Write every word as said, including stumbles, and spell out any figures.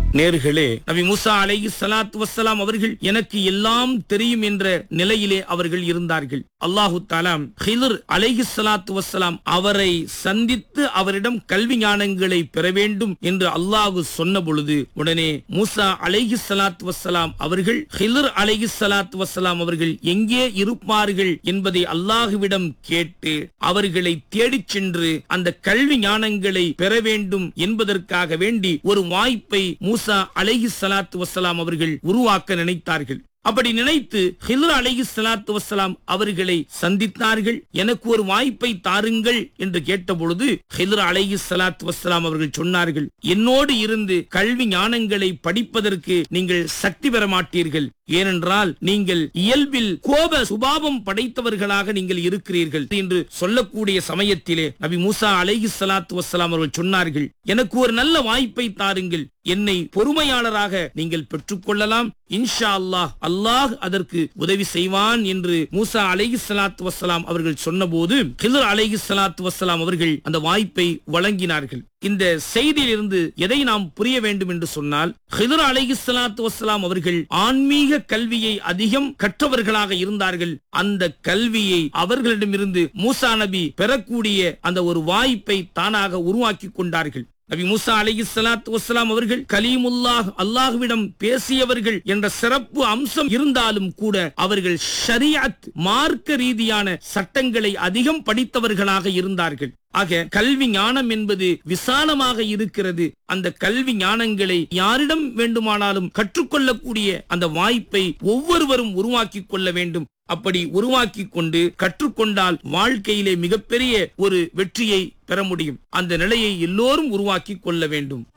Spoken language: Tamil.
நேர்களே, நபி மூசா அலைஹி ஸலாத்து வஸ்ஸலாம் அவர்கள் எனக்கு எல்லாம் தெரியும் என்ற நிலையிலே அவர்கள் இருந்தார்கள். அல்லாஹு தஆலா ஹித்ர் அலைஹி ஸலாத்து வஸ்ஸலாம் அவரை சந்தித்து அவரிடம் கல்வி ஞானங்களை பெற வேண்டும் என்று அல்லாஹ் சொன்ன பொழுது உடனே மூசா அலைஹி ஸலாத்து வஸ்ஸலாம் அவர்கள் ஹித்ர் அலைஹி ஸலாத்து வஸ்ஸலாம் அவர்கள் எங்கே இருப்பார்கள் என்பதை அல்லாஹ்விடம் கேட்டு அவர்களை தேடிச் சென்று அந்த கல்வி ஞானங்களை பெற வேண்டும் என்பதற்காக வேண்டி ஒரு வாய்ப்பை மூசா அலைஹி ஸலாத்து வஸ்ஸலாம் அவர்கள் உருவாக்க நினைத்தார்கள். அப்படி நினைத்து ஹித்ர் அலைஹி ஸலாத்து வஸ்ஸலாம் அவர்களை சந்தித்தார்கள். எனக்கு ஒரு வாய்ப்பை தாருங்கள் என்று கேட்டபொழுது ஹித்ர் அலைஹி ஸலாத்து வஸ்ஸலாம் அவர்கள் சொன்னார்கள், என்னோடு இருந்து கல்வி ஞானங்களை படிப்பதற்கு நீங்கள் சக்தி பெற மாட்டீர்கள். ஏனென்றால் நீங்கள் இயல்பில் கோப சுபாவம் படைத்தவர்களாக நீங்கள் இருக்கிறீர்கள் என்று சொல்லக்கூடிய சமயத்திலே நபி மூசா அலைஹி ஸலாத்து வஸ்ஸலாம் அவர்கள் சொன்னார்கள், எனக்கு ஒரு நல்ல வாய்ப்பை தாருங்கள், என்னை பொறுமையாளராக நீங்கள் பெற்றுக்கொள்ளலாம், இன்ஷா அல்லாஹ் அல்லாஹ் அதற்கு உதவி செய்வான் என்று மூசா அலைஹி ஸலாத்து வஸ்ஸலாம் அவர்கள் சொன்னபோது ஹித்ர் அலைஹி ஸலாத்து வஸ்ஸலாம் அவர்கள் அந்த வாய்ப்பை வழங்கினார்கள். இந்த செய்தியிலிருந்து எதை நாம் புரிய வேண்டும் என்று சொன்னால், ஹித்ர் அலைஹி ஸலாத்து வஸ்ஸலாம் அவர்கள் ஆன்மீக கல்வியை அதிகம் கற்றவர்களாக இருந்தார்கள். அந்த கல்வியை அவர்களிடமிருந்து மூசா நபி பெறக்கூடிய அந்த ஒரு வாய்ப்பை தானாக உருவாக்கி கொண்டார்கள். நபி மூசா அலைஹி ஸலாத்து வஸ்ஸலாம் அவர்கள் கலீமுல்லாஹ் அல்லாஹ்விடம் பேசியவர்கள் என்ற சிறப்பு அம்சம் இருந்தாலும் கூட அவர்கள் ஷரீஅத் மார்க்க ரீதியான சட்டங்களை அதிகம் படித்தவர்களாக இருந்தார்கள். ஆக கல்வி ஞானம் என்பது விசாலமாக இருக்கிறது. அந்த கல்வி ஞானங்களை யாரிடம் வேண்டுமானாலும் கற்றுக்கொள்ளக்கூடிய அந்த வாய்ப்பை ஒவ்வொருவரும் உருவாக்கி கொள்ள வேண்டும். அப்படி உருவாக்கி கொண்டு கற்றுக்கொண்டால் வாழ்க்கையிலே மிகப்பெரிய ஒரு வெற்றியை பெற முடியும். அந்த நிலையை எல்லோரும் உருவாக்கி கொள்ள வேண்டும்.